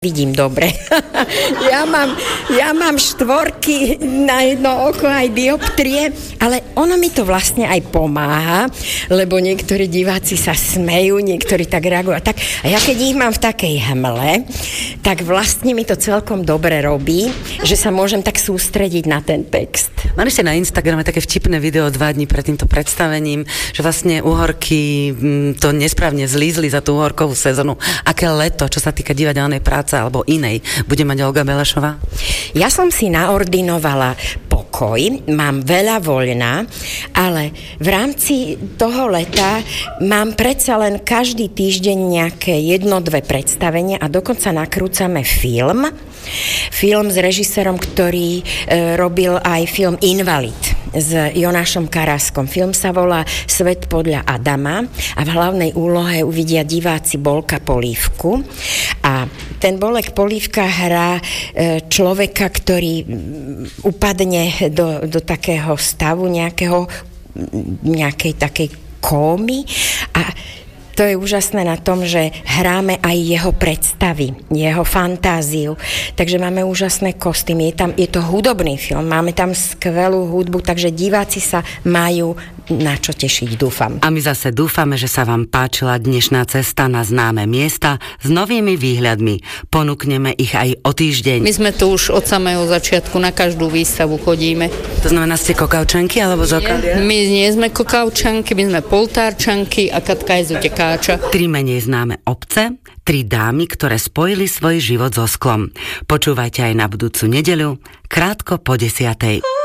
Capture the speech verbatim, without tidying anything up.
Vidím dobre. ja, mám, ja mám štvorky na jedno oko aj dioptrie, ale ono mi to vlastne aj pomáha, lebo niektorí diváci sa smejú, niektorí tak reagujú. Tak, a ja keď ich mám v takej hmle, tak vlastne mi to celkom dobre robí, že sa môžem tak sústrediť na ten text. Mali ste na Instagrame také vtipné video dva dní pred týmto predstavením, že vlastne uhorky to nesprávne zlízli za tú uhorkovú sezónu. Aké leto, čo sa týka divadelnej práce alebo inej, bude mať Olga Belešová? Ja som si naordinovala pokoj, mám veľa voľna, ale v rámci toho leta mám predsa len každý týždeň nejaké jedno, dve predstavenia a dokonca nakrúcame film. Film s režisérom, ktorý e, robil aj film Invalid s Jonášom Karaskom. Film sa volá Svet podľa Adama a v hlavnej úlohe uvidia diváci Bolka Polívku. A ten Bolek Polívka hrá e, človeka, ktorý upadne do, do takého stavu nejakého, nejakej takej kómy a to je úžasné na tom, že hráme aj jeho predstavy, jeho fantáziu. Takže máme úžasné kostýmy. Je tam, je to hudobný film, máme tam skvelú hudbu, takže diváci sa majú na čo tešiť, dúfam. A my zase dúfame, že sa vám páčila dnešná cesta na známe miesta s novými výhľadmi. Ponúkneme ich aj o týždeň. My sme tu už od samého začiatku, na každú výstavu chodíme. To znamená, ste kokavčanky alebo z Okalia? My nie sme kokavčanky, my sme poltárčanky a Katka je z Utekáča. Tri menej známe obce, tri dámy, ktoré spojili svoj život so sklom. Počúvajte aj na budúcu nedeľu, krátko po desiatej.